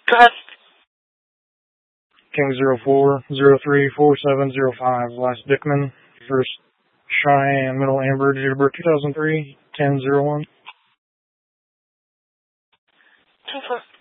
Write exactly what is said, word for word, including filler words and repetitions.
Go ahead. King zero four zero three four seven zero five. Last Dickman. First Cheyenne. Middle Amber. Date of birth two thousand three ten zero one. ten four.